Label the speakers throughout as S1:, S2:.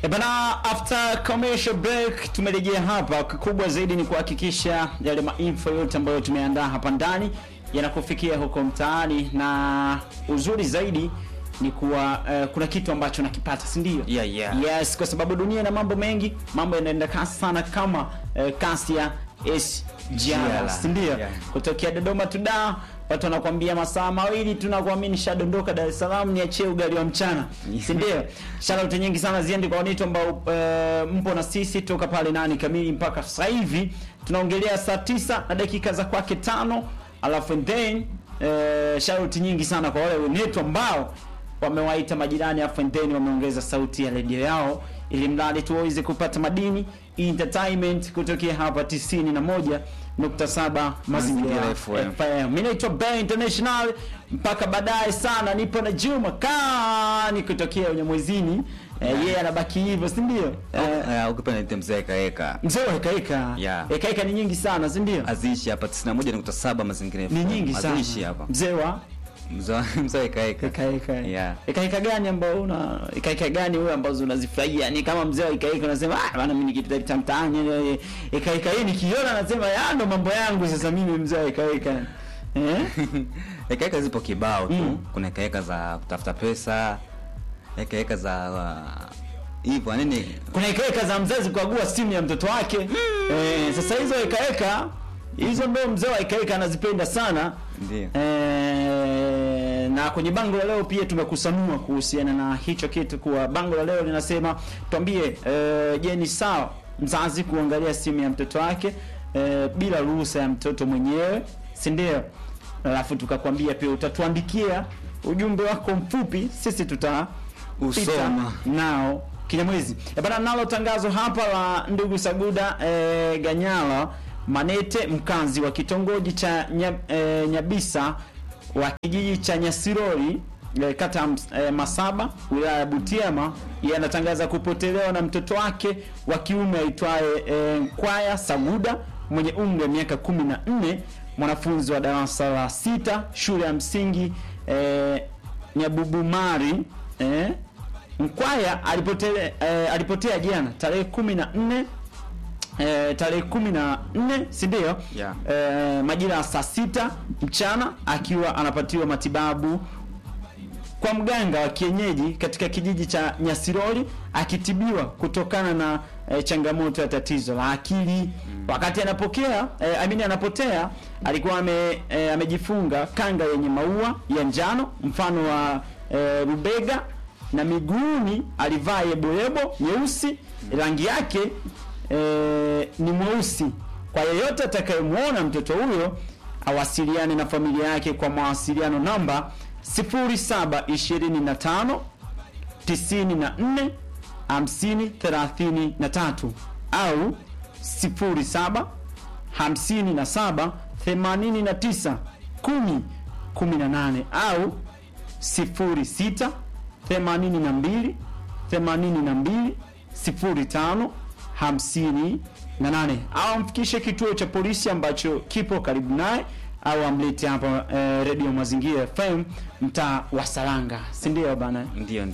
S1: Bana, after commercial break tumerejea hapa. Kikubwa zaidi ni kuhakikisha yale info yote ambayo tumeandaa hapa ndani yanakufikia huko mtaani, na uzuri zaidi ni kuwa kuna kitu ambacho nakipata, si ndio? Yes, kwa sababu dunia na mambo mengi, mambo yanaenda kasi sana kama kasi ya SGR, si ndio? Kutokea Dodoma to Dar, watu wanakuambia masaa mawili tunakuamini shadondoka Dar es Salaam, niachie ugali wa mchana, si ndio? Shout nyingi sana ziende kwa watu ambao mpo na sisi toka pale 8 kamili mpaka sasa hivi tunaongelea saa 9 na dakika za kwake 5. Alafu then shout nyingi sana kwa wale wetu ambao wamewaita majirani, afu then wameongeza sauti ya radio yao ili mradi tuweze kupata madini entertainment kutokea hapa 91.7 Mazingira FM. Mimi naitwa Bay International, mpaka baadaye sana nipo na Juma Kani kutokea Unyamwezini. Yeye anabaki hivyo, si ndio?
S2: Ukipenda niite mzee Kaeka.
S1: Mzee Kaeka. Kaeka ni nyingi sana, si ndio?
S2: Azishi hapa 91.7 Mazingira FM.
S1: Ni nyingi sana.
S2: Azishi hapa.
S1: Mzee Kaeka. Kaeka gani ambao Kaeka gani wewe ambazo unazifurahia? Ni kama mzee Kaeka unasema bana, mimi nikipita mtaani Kaeka hii nikiona nasema ndo mambo yangu sasa mimi mzee Kaeka.
S2: Kaeka zipo kibao tu. Kuna Kaeka za kutafuta pesa, Kaeka za hivyo nini?
S1: Kuna Kaeka za mzazi kuagua simu ya mtoto wake. Sasa hizo Kaeka hizo ndio mzee wa Kaeka anazipenda sana.
S2: Ndio.
S1: Na kwenye bango la leo pia tumekusanua kuhusiana na hicho kitu, kwa bango la leo linasema tuambie, je, ni sawa mzazi kuangalia simu ya mtoto wake bila ruhusa ya mtoto mwenyewe, si ndio? Alafu tukakwambia pia utatuandikia ujumbe wako mfupi, sisi
S2: usoma
S1: nao Kinyamwezi. Bana, nalo tangazo hapa la ndugu Saguda Ganyala Manete, mkazi wa kitongoji cha Nyabisa wa kijiji cha Nyasirori, kata Masaba, wilaya ya Butiama. Yeye anatangaza kupotelewa na mtoto wake wa kiume aitwaye Kwaya Saguda mwenye umri wa miaka 14, mwanafunzi wa darasa la 6 shule ya msingi Nyabubumari. Mkwaya alipotea jana tarehe 14 si ndio? Majira ya saa 6 mchana akiwa anapatiwa matibabu kwa mganga wa kienyeji katika kijiji cha Nyasirori, akitibiwa kutokana na changamoto ya tatizo la akili. Wakati anapotea alikuwa amejifunga kanga yenye maua ya njano mfano wa rubega, na miguuni alivaa yeboyebo nyeusi. Rangi yake ni mweusi. Kwa yeyote atakayemuona mtoto huyo awasiliane na familia yake kwa mawasiliano namba 0725 94 50 33 au 07 57 89 10 18 au 06 82 82 05 58 au mfikishe kituo cha polisi ambacho kipo karibu naye, au amlete hapa Radio Mazingira FM mtaa wa Saranga, si ndio bana?
S2: Ndio.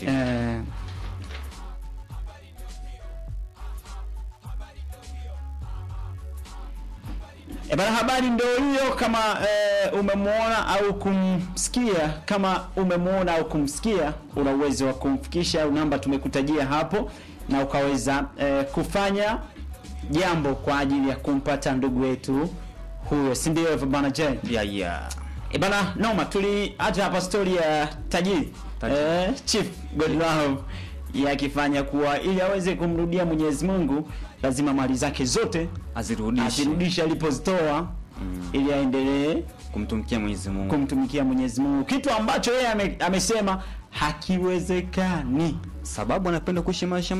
S1: Bana, habari ndio hiyo. Kama umemuona au kumsikia, una uwezo wa kumfikisha namba tumekutajia hapo, na ukaweza kufanya jambo kwa ajili ya kumpata ndugu wetu huyo, si ndio bana? Bana, noma, tuliacha hapa story ya tajiri. Chief Godlove yakifanya kuwa ili aweze kumrudia Mwenyezi Mungu lazima mali zake zote azirudishe alipozitoa, ili aendelee kumtumikia Mwenyezi Mungu, kitu ambacho yeye amesema hakiwezekani,
S2: sababu anapenda kuishi maisha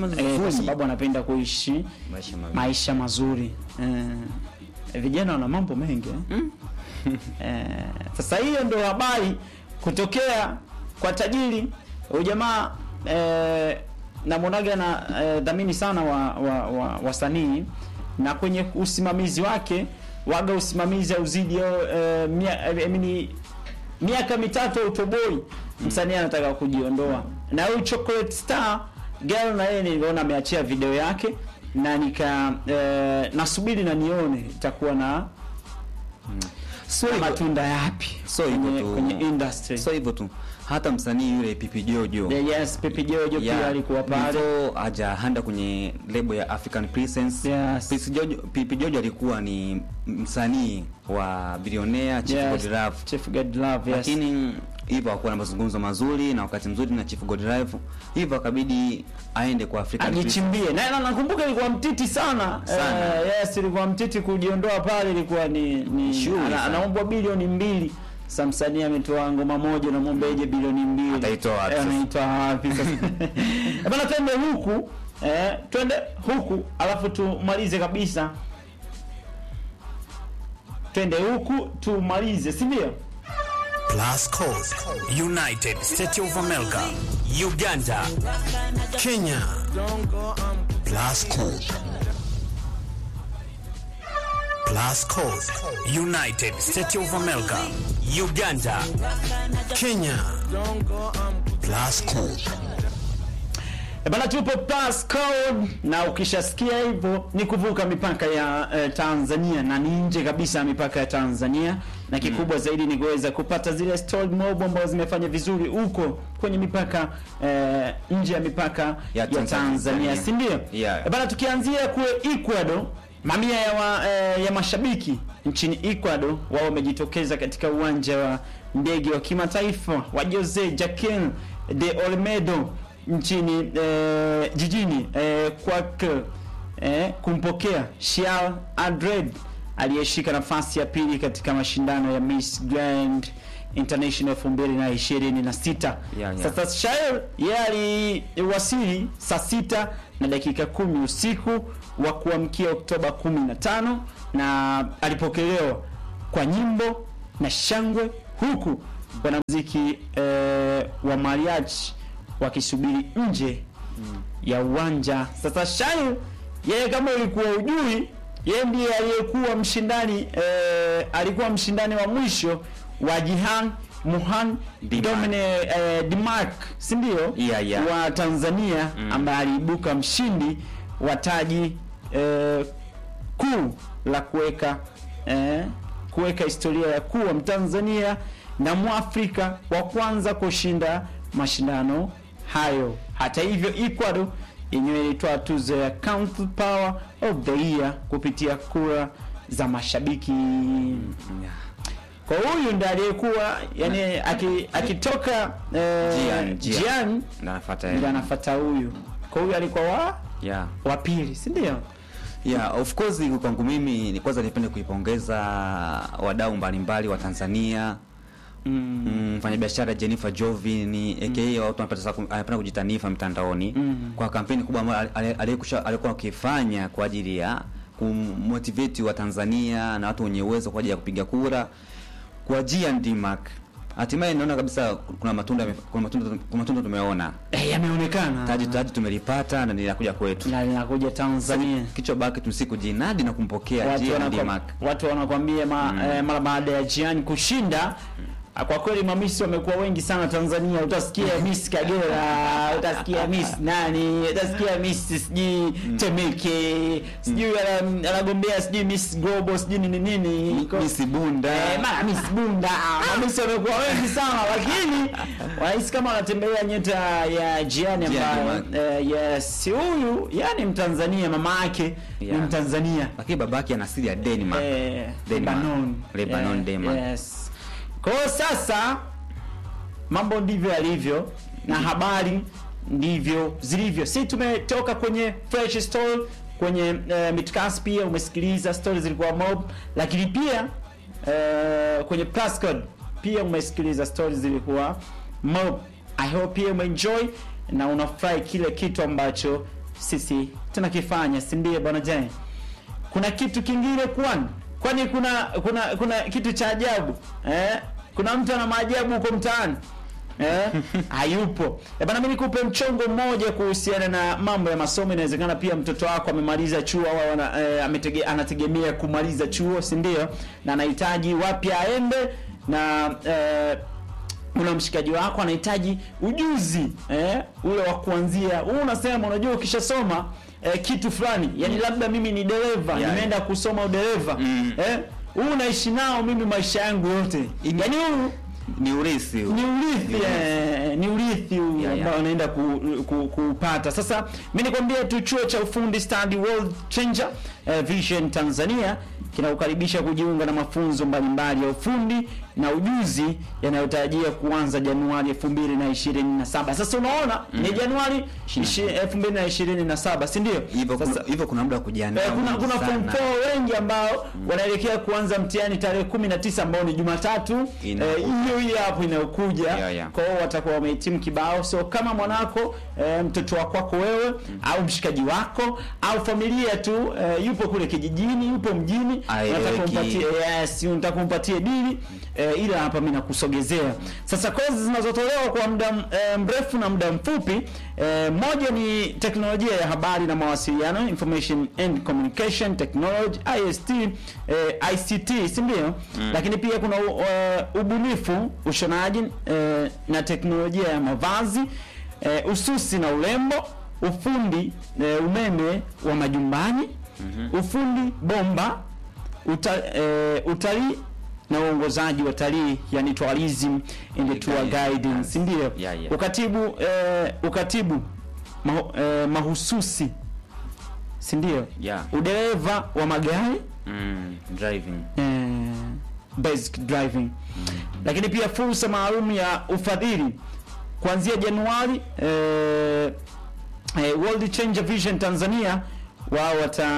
S1: mazuri. Vijana wana mambo mengi. Sasa hiyo ndio habari kutokea kwa tajiri ujamaa. Na Monaga na dhamini sana wa wasanii, na kwenye usimamizi wake usimamizi uzidi miaka 3 utoboi. Msanii anataka kujiondoa, na huyu Chocolate Star Girl na yeye niliona ameachia video yake na nasubiri na nione itakuwa na matunda yapi kwenye industry.
S2: So hivyo tu. Hata msanii yule Pipi Jojo.
S1: Yes, Pipi Jojo pia alikuwa pale.
S2: Hajahanda kwenye label ya African Presence.
S1: Yes.
S2: Pipi Jojo alikuwa ni msanii wa Billionaire
S1: Chief Godlove, yes.
S2: Lakini hivyo hakuwa na mazungumzo mazuri na wakati mzuri na Chief Godlove. Hivyo akabidi aende kwa African Presence.
S1: Ajichimbie. Na nakumbuka ilikuwa mtiti sana. Yes, ilikuwa mtiti kujiondoa pale, ilikuwa ni anaomba bilioni 2. Samsania ametoa ngoma moja na muombeje bilioni 2.
S2: Ataitoa wapi?
S1: Anaitoa wapi sasa? Bana twende huku alafu tumalize kabisa. Twende huku tumalize, si ndio?
S3: Plus Code, United States of America, Uganda, Kenya. Plus Code. Plus Code, United States of America, Uganda, Kenya. Plus Code.
S1: Bana tupo Plus Code, na ukishasikia hivyo ni kuvuka mipaka ya Tanzania na nje kabisa mipaka ya Tanzania, na kikubwa zaidi ni kuweza kupata zile story mob ambazo zimefanya vizuri huko kwenye mipaka nje ya mipaka ya Tanzania, si ndio? Bana tukianzia kule Ecuador, mamia ya mashabiki nchini Ecuador wao wamejitokeza katika uwanja wa ndege wa kimataifa wa Jose Joaquin de Olmedo nchini jijini Quaker kumpokea Shial Adred aliyeshika nafasi ya pili katika mashindano ya Miss Grand International 2026. Sasa Shial yeye aliwasili saa 6:10 usiku wa kuamkia Oktoba 15 na alipokelewa kwa nyimbo na shangwe, huku wanamuziki wa mariachi wakisubiri nje ya uwanja. Sasa Shial yeye, kama ulikuwa ujui, yeye ndiye aliyekuwa mshindani alikuwa mshindani wa mwisho wa Jihan Mohan Domine Dimark, si ndio? Wa Tanzania ambaye aliibuka mshindi wa taji kuu la kuweka historia ya kuwa Mtanzania na Mwafrika wa kwanza kushinda mashindano hayo. Hata hivyo, Ecuador yenyewe ilitoa tuzo ya Country Power of the Year kupitia kura za mashabiki. Kwa huyu ndiye aliyekuwa yani akitoka Jian na anafuata huyu. Kwa huyu alikuwa wa pili, si ndio?
S2: Of course kwangu mimi ni kwanza nipende kuipongeza wadau mbalimbali wa Tanzania. Mfanyabiashara Jennifer Jovin aka watu wanapenda kujitanifa mtandaoni kwa kampeni kubwa ambayo alikuwa akifanya kwa ajili ya kumotivate wa Tanzania na watu wenye uwezo kwa ajili ya kupiga kura kwa Jian Dimark. Hatimaye naona kabisa kuna matunda tumeona.
S1: Yameonekana.
S2: Taji tumelipata na linakuja kwetu.
S1: Na linakuja Tanzania.
S2: Kichwa baki tusiku jinadi na kumpokea Jian Dimark.
S1: Watu wanakuambia mara baada ya Jian kushinda, kwa kweli mamisi wamekuwa wengi sana Tanzania. Utasikia Miss Kagera, utasikia Miss nani, utasikia Miss sijui Temeke, sijui anagombea sijui Miss Global sijui nini,
S2: Miss Bunda.
S1: Miss Bunda. Mamisi wamekuwa wengi sana, lakini wanahisi kama wanatembelea nyota ya Jian ambaye yes, huyu yani Mtanzania, mama yake ni Mtanzania,
S2: lakini babake ana asili ya Denmark. Lebanon.
S1: Yes. Kwa sasa mambo ndivyo yalivyo na habari ndivyo zilivyo. Sisi tumetoka kwenye fresh story kwenye Midcast, pia umesikiliza stories zilikuwa mob, lakini pia kwenye Plus Code pia umesikiliza stories zilikuwa mob. I hope you enjoy na unafurahi kile kitu ambacho sisi tunakifanya, si ndio bwana Jane? Kuna kitu kingine kwani kuna kitu cha ajabu kuna mtu ana maajabu huko mtaani hayupo bana. Mimi nikupe mchongo mmoja kuhusiana na mambo ya masomo. Inawezekana pia mtoto wako amemaliza chuo au anategemea kumaliza chuo, si ndio, na anahitaji wapi aende, na una mshikaji wako anahitaji ujuzi ule wa kuanzia. Wewe unasema unajua ukishasoma kitu fulani, yani labda mimi ni dereva, nimeenda kusoma udereva. Huu naishi nao mimi maisha yangu yote. Yani huu
S2: ni urithi
S1: ambao anaenda kupata. Sasa mimi nikwambie tu chuo cha ufundi Study World Changer Vision Tanzania kinakukaribisha kujiunga na mafunzo mbalimbali ya ufundi na ujuzi yanayotarajia kuanza Januari 2027. Sasa unaona ni Januari 2027, si ndio?
S2: Hivyo kuna muda wa kujiandaa.
S1: Kuna form 4 wengi ambao wanaelekea kuanza mtihani tarehe 19 ambao ni Jumatatu hiyo hapo inayokuja. Kwa hiyo watakuwa wamehitimu kibao. So kama mwanako, mtoto wako wewe au mshikaji wako au familia tu yupo kule kijijini, yupo mjini, unataka kumpatie dili ila hapa mimi nakusogezea. Sasa kozi zinazotolewa kwa muda mrefu na muda mfupi, moja ni teknolojia ya habari na mawasiliano, Information and Communication Technology, ICT, si ndio? Lakini pia kuna ubunifu, ushonaji na teknolojia ya mavazi, ususi na urembo, ufundi umeme wa majumbani, ufundi bomba, utalii na uongozaji wa talii, yani tourism and tour guidance, ndio. Ukatibu mahususi, si ndio? Udereva wa magari,
S2: driving,
S1: basic driving. Lakini pia fursa maalum ya ufadhili kuanzia Januari. World Changer Vision Tanzania wao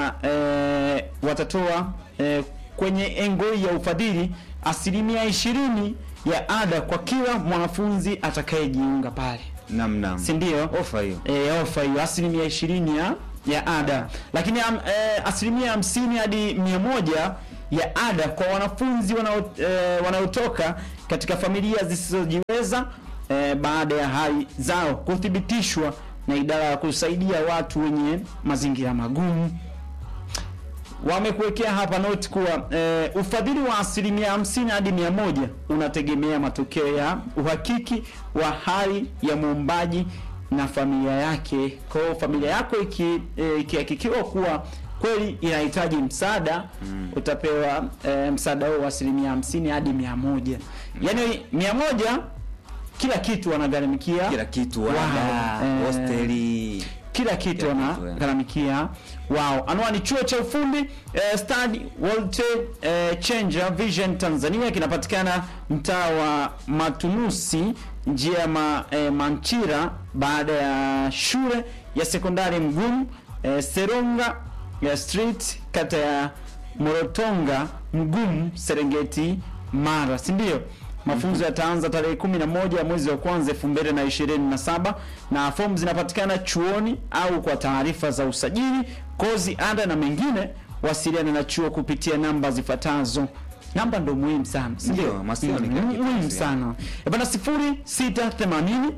S1: watatoa kwenye engoi ya ufadhili 20% ya ada kwa kila mwanafunzi atakayejiunga pale.
S2: Naam.
S1: Si ndio?
S2: Ofa hiyo.
S1: Ofa hiyo 20% ya ada. Lakini 50% hadi 100 ya ada kwa wanafunzi wanaotoka katika familia zisizojiweza baada ya hali zao kuthibitishwa na idara ya kusaidia watu wenye mazingira magumu. Wamekuwekea hapa note kuwa ufadhili wa 50% hadi 100 unategemea matokeo ya uhakiki wa hali ya muombaji na familia yake. Kwa hiyo familia yako ikihakikiwa kuwa kweli inahitaji msaada, utapewa msaada wa 50% hadi 100. Yaani 100 kila kitu wanagharamikia,
S2: kila kitu hosteli,
S1: kila kitu wanagharamikia wao. Anwani chuo cha ufundi Study World Changer Vision Tanzania kinapatikana mtaa wa Matunusi, njia ya Manchira, baada ya shule ya sekondari Mgumu, Seronga Street, kata ya Morotonga, Mgumu, Serengeti, Mara, si ndio? Mafunzo yataanza tarehe 11 ya mwezi wa kwanza 2027 na fomu zinapatikana chuoni au kwa taarifa za usajili, kozi, ada na mengine wasiliana na chuo kupitia namba zifuatazo. Namba ndo muhimu sana, si ndio? Muhimu sana. Bana 0680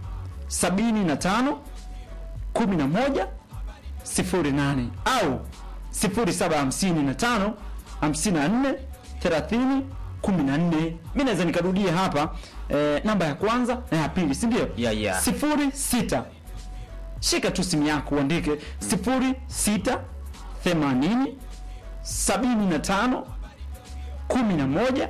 S1: 75 11 08 au 0755 54 30 14. Mimi naweza nikarudia hapa namba ya kwanza na ya pili, si ndio? 06. Shika tu simu yako uandike 06 80 75 11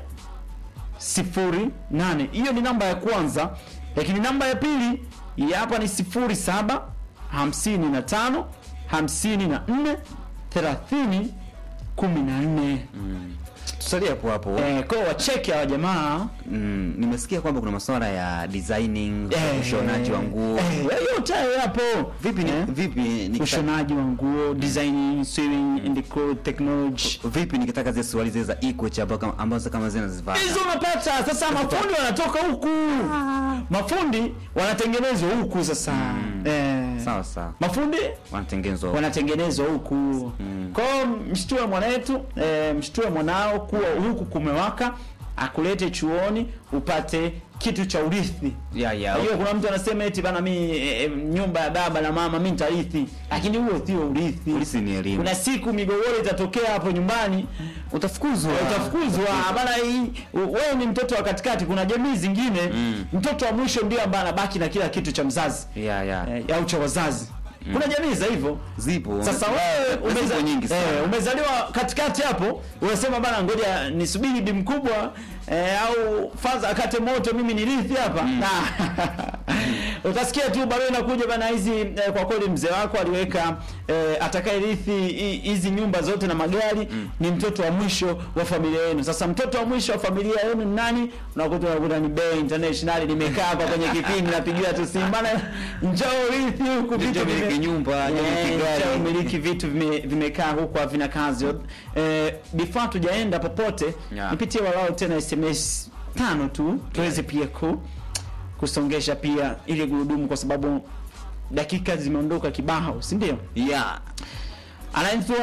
S1: 08. Hiyo ni namba ya kwanza, lakini namba ya pili hapa ni 07 55 54 30 14.
S2: Tusalia hapo.
S1: Kwa wacheki hawa jamaa.
S2: Nimesikia kwamba kuna masuala ya designing, ushonaji wa nguo.
S1: Yote hapo.
S2: Vipi
S1: ushonaji wa nguo, designing, sewing and cloth technology.
S2: Vipi nikitaka zile swali zile za equity ambazo kama zinazivaa.
S1: Hizo unapata. Sasa mafundi wanatoka huku. Mafundi wanatengenezwa huku sasa.
S2: Sawa.
S1: Mafundi
S2: wanatengenezwa
S1: huku. Kwa mshtue mwanetu, mshtue mwanao kuwa huku kumewaka, akulete chuoni upate kitu cha urithi.
S2: Yeah, yeah.
S1: Hiyo kuna mtu anasema eti bana mimi nyumba ya baba na mama mimi nitarithi, lakini huo sio urithi.
S2: Urithi ni elimu.
S1: Kuna siku migogoro itatokea hapo nyumbani, utafukuzwa bana. Hii wewe ni mtoto wa katikati, kuna jamii zingine mtoto wa mwisho ndio ambaye anabaki na kila kitu cha mzazi au cha wazazi. Kuna jamii za hivyo
S2: zipo.
S1: Sasa wewe
S2: nyingi sana.
S1: Umezaliwa katikati hapo, unasema bana ngoja nisubiri bi mkubwa au faza akate moto mimi nirithi hapa. Utasikia tu bado inakuja bana hizi kwa kweli mzee wako aliweka atakayerithi hizi nyumba zote na magari ni mtoto wa mwisho wa familia yenu. Sasa mtoto wa mwisho wa familia yenu ni nani? Unakuta ni Bay International, nimekaa hapa kwenye kipindi napigiwa tu simu bana, njoo rithi huku vitu
S2: nyumba,
S1: miliki vitu vimekaa huko havina kazi. Before tujaenda popote, nipitie walau tena SMS 5 tu tuweze pia kusongesha pia ile gurudumu, kwa sababu dakika zimeondoka kibao, si ndio?
S2: Yeah.
S1: Anaitwa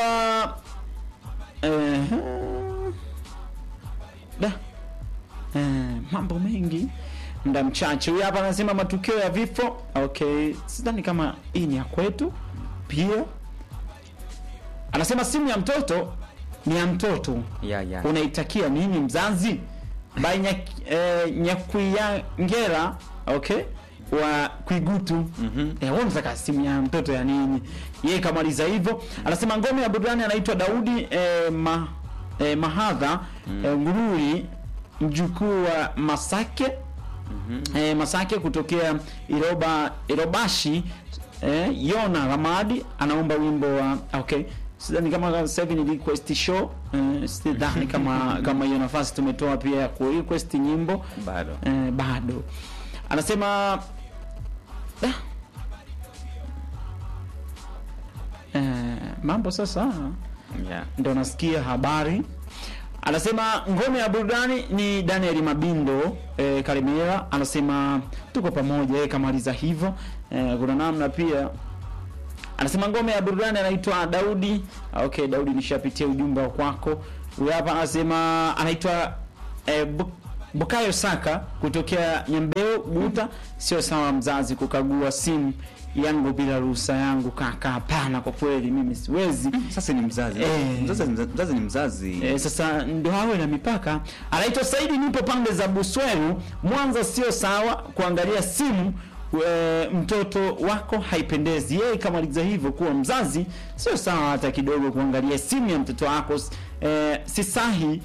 S1: mambo mengi muda mchache. Huyu hapa anasema matukio ya vifo. Okay, sidhani kama hii ni ya kwetu. Pia anasema simu ya mtoto ni ya mtoto.
S2: Yeah.
S1: Unaitakia nini mzazi? By Nyakuyangera, okay, wa Kuigutu. Wewe unataka simu ya mtoto ya nini? Yeye kamaliza hivyo. Anasema ngome ya burudani anaitwa Daudi Mahadha Ngururi, mjukuu wa Masake. Masake kutokea Irobashi. Yona Ramadi anaomba wimbo wa okay. Sidhani kama sasa hivi ni request show. Sidhani kama hiyo nafasi tumetoa pia ku request nyimbo bado. Anasema mambo sasa.
S2: Yeah.
S1: Ndio nasikia habari. Anasema ngome ya burudani ni Daniel Mabindo Karimera. Anasema tuko pamoja, yeye kamaliza hivyo. Kuna namna pia. Anasema ngome ya burudani anaitwa Daudi. Okay, Daudi nishapitia ujumbe wako. Huyu hapa anasema anaitwa Bukayo Saka kutokea Nyambeo Buta. Sio sawa mzazi kukagua simu yangu bila ruhusa yangu kaka. Hapana, kwa kweli mimi siwezi.
S2: Sasa ni mzazi. Mzazi ni mzazi.
S1: Sasa ndio hawe na mipaka. Anaitwa Saidi, nipo pande za Busweru Mwanza. Sio sawa kuangalia simu mtoto wako, haipendezi. Yeye kamaliza hivyo kuwa mzazi sio sawa hata kidogo kuangalia simu ya mtoto wako. Si sahi.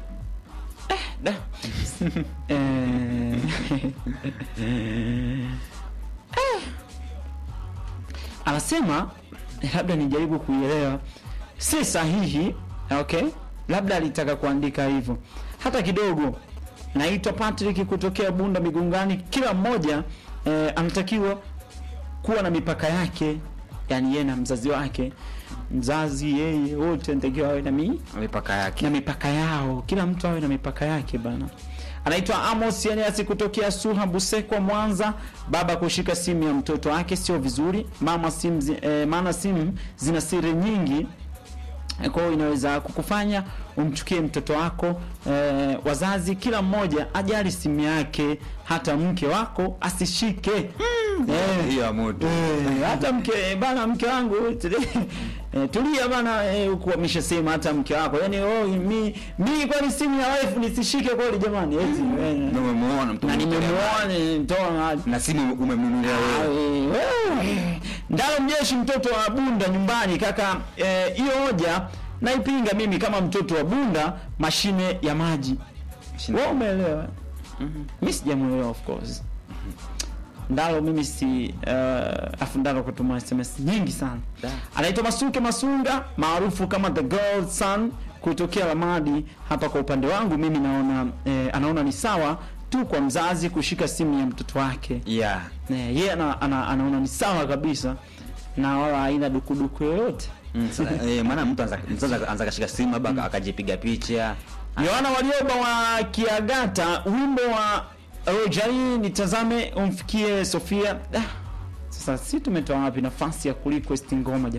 S1: Anasema labda nijaribu kuielewa, si sahihi. Okay, labda alitaka kuandika hivyo hata kidogo. Naitwa Patrick kutokea Bunda Migungani. Kila mmoja anatakiwa kuwa na mipaka yake, yani yeye na mzazi wake. Mzazi yeye wote anatakiwa awe na
S2: mipaka yake
S1: na mipaka yao. Kila mtu awe na mipaka yake bana. Anaitwa Amos Yaniasi kutokea Suha Busekwa Mwanza. Baba kushika simu ya mtoto wake sio vizuri. Mama maana simu zina siri nyingi. Kwa hiyo inaweza kukufanya umchukie mtoto wako. Wazazi kila mmoja ajali simu yake, hata mke wako asishike.
S2: Hiyo moto.
S1: Hata mke wangu tulia bana, huko ameshasema hata mke wako. Yaani mimi kwani simu ya wife nisishike kweli jamani? Eti
S2: umemuona mtu.
S1: Na nimemuona nitoa
S2: na simu umemnunulia wewe.
S1: Ndalo mjeshi mtoto wa Bunda nyumbani kaka. Hiyo hoja naipinga mimi kama mtoto wa Bunda, mashine ya maji. Wewe umeelewa? Mimi sijamuelewa of course. Ndalo mimi si afundalo kutuma SMS nyingi sana. Anaitwa Masuke Masunga maarufu kama the girl son kutokea Ramadi. Hapa kwa upande wangu mimi naona anaona ni sawa tu kwa mzazi kushika simu ya mtoto wake.
S2: Yeah.
S1: Yeye anaona ni sawa kabisa na wala haina dukuduku yoyote.
S2: Maana mtu anza kashika simu labda akajipiga picha.
S1: Yohana Walioba wa Kiagata, wimbo wa Rojai nitazame umfikie Sofia. Sasa si tumetoa wapi nafasi ya request ngoma jamani?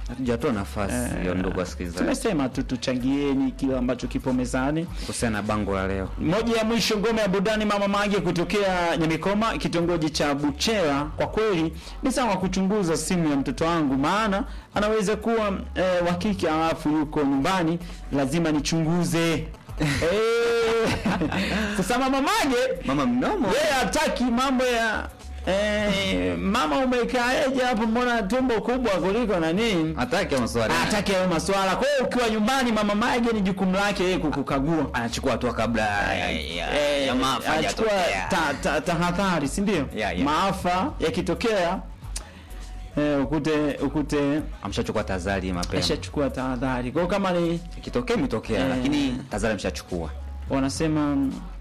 S2: Hatujatoa nafasi hiyo ndugu wasikilizaji.
S1: Tumesema tu tuchangieni kile ambacho kipo mezani.
S2: Kuhusiana na bango la leo.
S1: Moja ya mwisho, ngome ya burudani Mama Mage kutokea Nyamikoma, kitongoji cha Buchera. Kwa kweli ni sawa kuchunguza simu ya mtoto wangu, maana anaweza kuwa wa kike alafu yuko nyumbani, lazima nichunguze. Sasa Mama Mage,
S2: Mama mnomo.
S1: yeye hataki mambo ya mama umekaaje hapo, mbona tumbo kubwa kuliko nani?
S2: Hataki maswali.
S1: Hataki hayo maswala. Kwa hiyo ukiwa nyumbani Mama Mage ni jukumu lake yeye kukukagua.
S2: Anachukua hatua kabla ya maafa hajatokea.
S1: Tahadhari, si ndio?
S2: Yeah.
S1: Maafa yakitokea ukute
S2: amshachukua tahadhari mapema.
S1: ashachukua tahadhari. Kwa hiyo kama ni
S2: Ikitokea imetokea, lakini tahadhari amshachukua.
S1: wanasema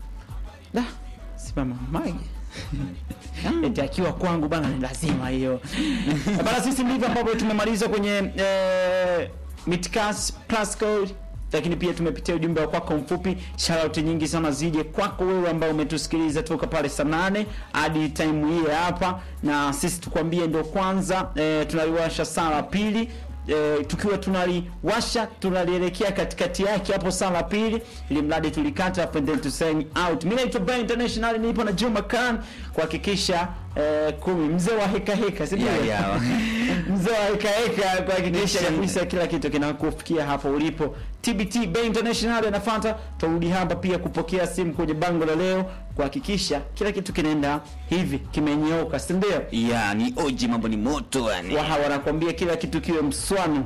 S1: si Mama Mage eti akiwa kwangu bana ni lazima hiyo. Bana, sisi ndivyo ambavyo tumemaliza kwenye Midcast Plus Code, lakini pia tumepitia ujumbe wa kwako mfupi. Shout out nyingi sana zije kwako wewe ambao umetusikiliza toka pale saa 8 hadi time hii hapa, na sisi tukwambie ndio kwanza tunaliwasha saa la pili. Tukiwa tunaliwasha tunalielekea katikati yake hapo saa la pili, ili mradi tulikata and then to sing out. Mimi naitwa Ben International, nipo na Juma Khan kuhakikisha 10 mzee wa heka heka, si ndio? Mzee wa heka heka kuhakikisha kabisa kila kitu kinakufikia hapo ulipo. TBT Ben International anafuata. Turudi hapa pia kupokea simu kwenye bango la leo kuhakikisha kila kitu kinaenda hivi kimenyooka, si ndio?
S2: Ni oji, mambo ni moto yani.
S1: Wanakuambia kila kitu kiwe mswano